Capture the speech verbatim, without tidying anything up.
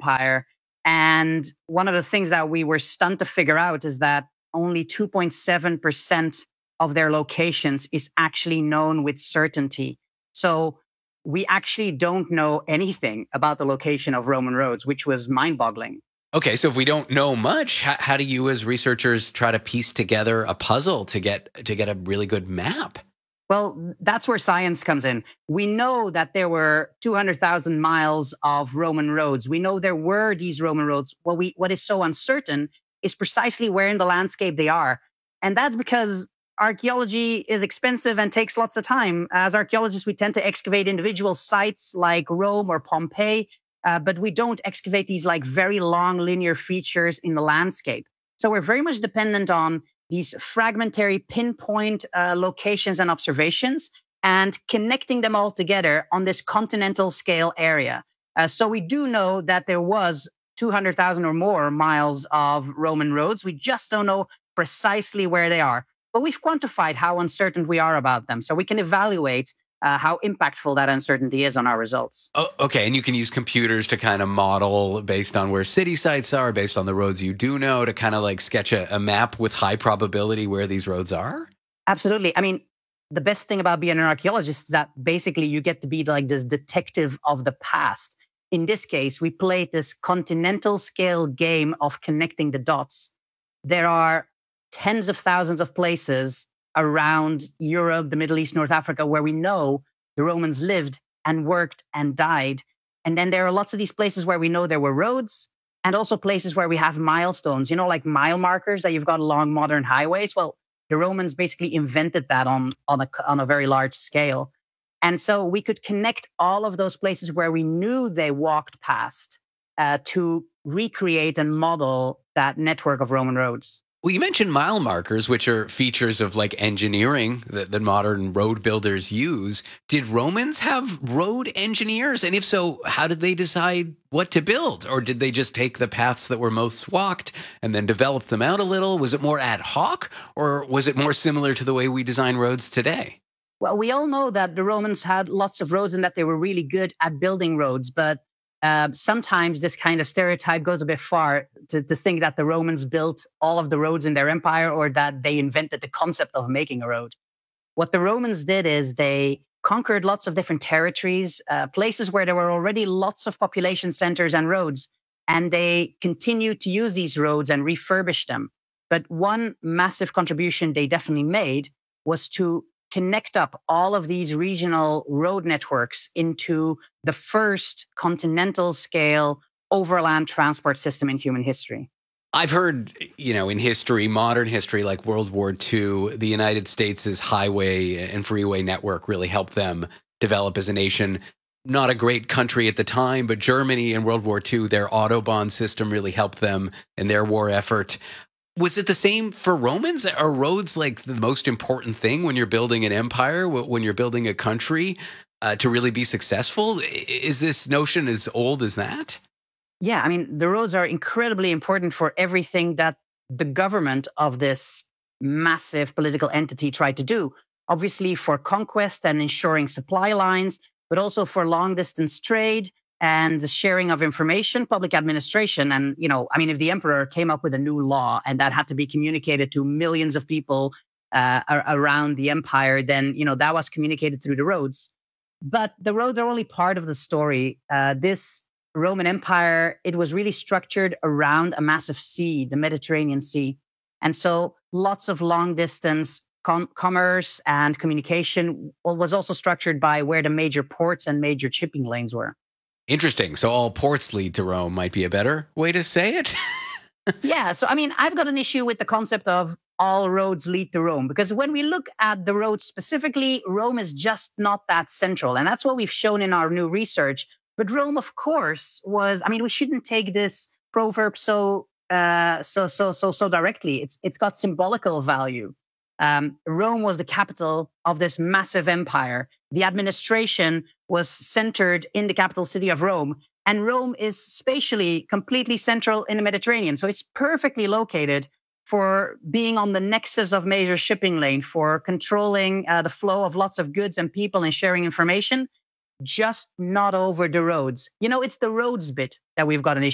Empire. And one of the things that we were stunned to figure out is that only two point seven percent of their locations is actually known with certainty. So we actually don't know anything about the location of Roman roads, which was mind-boggling. Okay, so if we don't know much, how, how do you as researchers try to piece together a puzzle to get to get a really good map? Well, that's where science comes in. We know that there were two hundred thousand miles of Roman roads. We know there were these Roman roads. What we what is so uncertain is precisely where in the landscape they are. And that's because archaeology is expensive and takes lots of time. As archaeologists, we tend to excavate individual sites like Rome or Pompeii, uh, but we don't excavate these like very long linear features in the landscape. So we're very much dependent on these fragmentary pinpoint uh, locations and observations and connecting them all together on this continental scale area. Uh, so we do know that there was two hundred thousand or more miles of Roman roads. We just don't know precisely where they are. But we've quantified how uncertain we are about them. So we can evaluate uh, how impactful that uncertainty is on our results. Oh, okay, and you can use computers to kind of model based on where city sites are, based on the roads you do know, to kind of like sketch a, a map with high probability where these roads are? Absolutely. I mean, the best thing about being an archaeologist is that basically you get to be like this detective of the past. In this case, we played this continental scale game of connecting the dots. There are tens of thousands of places around Europe, the Middle East, North Africa, where we know the Romans lived and worked and died. And then there are lots of these places where we know there were roads and also places where we have milestones, you know, like mile markers that you've got along modern highways. Well, the Romans basically invented that on, on, a, on a very large scale. And so we could connect all of those places where we knew they walked past uh, to recreate and model that network of Roman roads. Well, you mentioned mile markers, which are features of like engineering that, that modern road builders use. Did Romans have road engineers? And if so, how did they decide what to build? Or did they just take the paths that were most walked and then develop them out a little? Was it more ad hoc, or was it more similar to the way we design roads today? Well, we all know that the Romans had lots of roads and that they were really good at building roads, but Uh, sometimes this kind of stereotype goes a bit far to, to think that the Romans built all of the roads in their empire or that they invented the concept of making a road. What the Romans did is they conquered lots of different territories, uh, places where there were already lots of population centers and roads, and they continued to use these roads and refurbish them. But one massive contribution they definitely made was to connect up all of these regional road networks into the first continental scale overland transport system in human history. I've heard, you know, in history, modern history, like World War Two, the United States' highway and freeway network really helped them develop as a nation. Not a great country at the time, but Germany in World War Two, their Autobahn system really helped them in their war effort. Was it the same for Romans? Are roads like the most important thing when you're building an empire, when you're building a country uh, to really be successful? Is this notion as old as that? Yeah, I mean, the roads are incredibly important for everything that the government of this massive political entity tried to do. Obviously, for conquest and ensuring supply lines, but also for long distance trade and the sharing of information, public administration. And, you know, I mean, if the emperor came up with a new law and that had to be communicated to millions of people uh, around the empire, then, you know, that was communicated through the roads. But the roads are only part of the story. Uh, this Roman Empire, it was really structured around a massive sea, the Mediterranean Sea. And so lots of long distance com- commerce and communication was also structured by where the major ports and major shipping lanes were. Interesting. So all ports lead to Rome might be a better way to say it. Yeah. So, I mean, I've got an issue with the concept of all roads lead to Rome, because when we look at the roads specifically, Rome is just not that central. And that's what we've shown in our new research. But Rome, of course, was, I mean, we shouldn't take this proverb so, uh, so, so, so, so directly. It's, it's got symbolical value. Um, Rome was the capital of this massive empire. The administration was centered in the capital city of Rome. And Rome is spatially completely central in the Mediterranean. So it's perfectly located for being on the nexus of major shipping lane, for controlling uh, the flow of lots of goods and people and sharing information, just not over the roads. You know, it's the roads bit that we've got an issue